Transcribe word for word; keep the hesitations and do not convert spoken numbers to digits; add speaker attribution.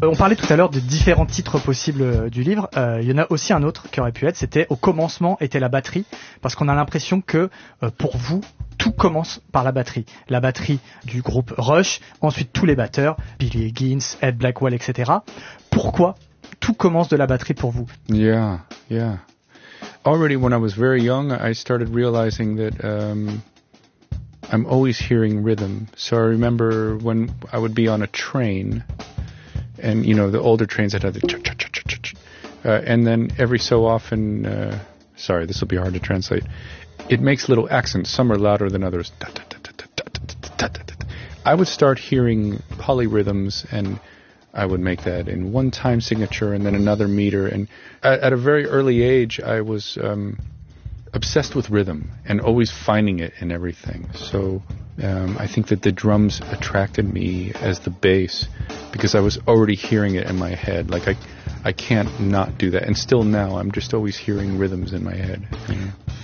Speaker 1: On parlait tout à l'heure de différents titres possibles euh, du livre. Euh, il y en a aussi un autre qui aurait pu être, c'était au commencement était la batterie, parce qu'on a l'impression que euh, pour vous, tout commence par la batterie. La batterie du groupe Rush, ensuite tous les batteurs, Billy Higgins, Ed Blackwell, et cetera. Pourquoi tout commence de la batterie pour vous?
Speaker 2: Yeah, yeah. Already when I was very young, I started realizing that um, I'm always hearing rhythm. So I remember when I would be on a train, and, you know, the older trains that have the ch-ch-ch-ch-ch, uh, and then every so often, uh, sorry, this will be hard to translate, it makes little accents. Some are louder than others. I would start hearing polyrhythms, and I would make that in one time signature and then another meter. And at, at a very early age, I was um, obsessed with rhythm and always finding it in everything. So um, I think that the drums attracted me as the bass because I was already hearing it in my head. Like I, I can't not do that. And still now, I'm just always hearing rhythms in my head. You know?